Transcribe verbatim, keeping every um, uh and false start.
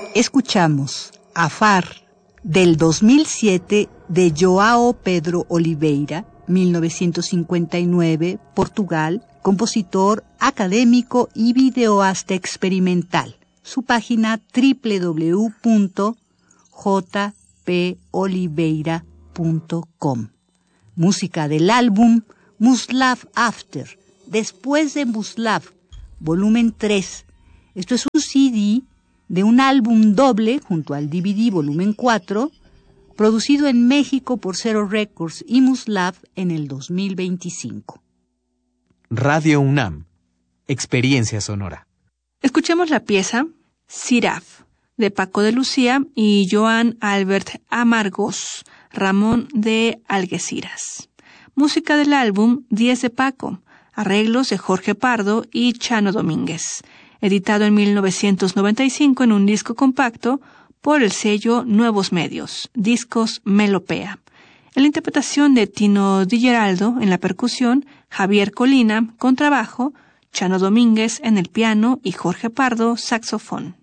Escuchamos Afar del dos mil siete de João Pedro Oliveira, mil novecientos cincuenta y nueve, Portugal, compositor, académico y videoasta experimental. Su página doble u doble u doble u punto j p oliveira punto com. Música del álbum Muslav After, Después de Muslav, volumen tres. Esto es un C D de un álbum doble junto al D V D volumen cuatro, producido en México por Zero Records y Muslav en el dos mil veinticinco. Radio UNAM, experiencia sonora. Escuchemos la pieza Siraf, de Paco de Lucía y Joan Albert Amargós, Ramón de Algeciras. Música del álbum diez de Paco, arreglos de Jorge Pardo y Chano Domínguez, editado en mil novecientos noventa y cinco en un disco compacto por el sello Nuevos Medios, Discos Melopea. En la interpretación de Tino Di Geraldo en la percusión, Javier Colina, contrabajo, Chano Domínguez en el piano y Jorge Pardo, saxofón.